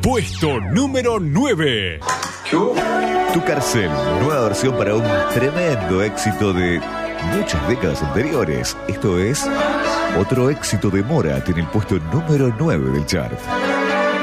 Puesto número 9. Tu Carcel, nueva versión para un tremendo éxito de muchas décadas anteriores. Esto es otro éxito de Morat en el puesto número 9 del chart.